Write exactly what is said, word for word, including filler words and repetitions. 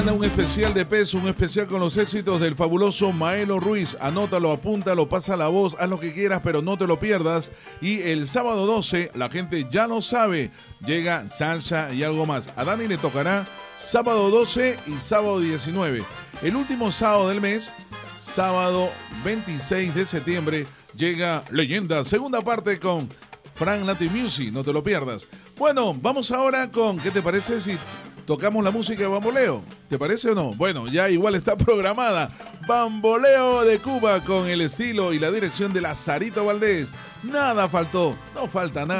Un especial de peso, un especial con los éxitos del fabuloso Maelo Ruiz. Anótalo, apúntalo, pasa la voz, haz lo que quieras, pero no te lo pierdas. Y el sábado doce, la gente ya lo sabe, llega salsa y algo más. A Dani le tocará sábado doce y sábado diecinueve. El último sábado del mes, sábado veintiséis de septiembre, llega Leyenda, segunda parte con Frank Latin Music, no te lo pierdas. Bueno, vamos ahora con, ¿qué te parece si tocamos la música de Bamboleo? ¿Te parece o no? Bueno, ya igual está programada. Bamboleo de Cuba con el estilo y la dirección de Lazarito Valdés. Nada faltó, no falta nada.